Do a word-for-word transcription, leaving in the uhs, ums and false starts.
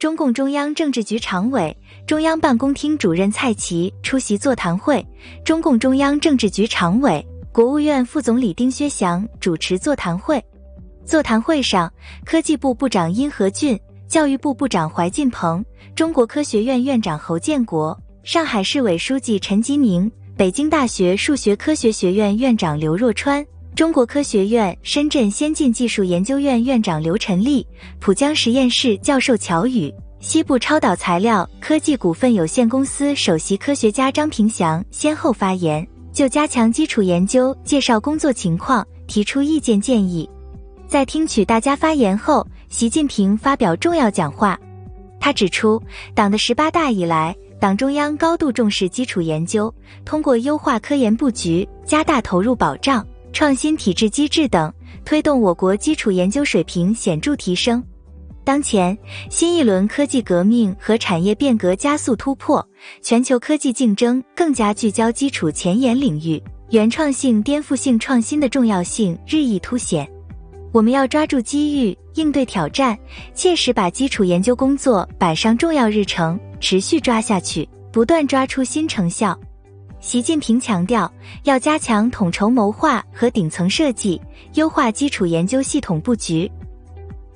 中共中央政治局常委、中央办公厅主任蔡奇出席座谈会，中共中央政治局常委、国务院副总理丁薛祥主持座谈会。座谈会上，科技部部长殷和俊、教育部部长怀进鹏、中国科学院院长侯建国、上海市委书记陈吉宁、北京大学数学科学学院院长刘若川、中国科学院深圳先进技术研究院院长刘晨立、浦江实验室教授乔宇、西部超导材料科技股份有限公司首席科学家张平祥先后发言，就加强基础研究介绍工作情况，提出意见建议。在听取大家发言后，习近平发表重要讲话。他指出，党的十八大以来，党中央高度重视基础研究，通过优化科研布局、加大投入保障、创新体制机制等，推动我国基础研究水平显著提升。当前，新一轮科技革命和产业变革加速突破，全球科技竞争更加聚焦基础前沿领域，原创性、颠覆性创新的重要性日益凸显。我们要抓住机遇，应对挑战，切实把基础研究工作摆上重要日程，持续抓下去，不断抓出新成效。习近平强调，要加强统筹谋划和顶层设计，优化基础研究系统布局，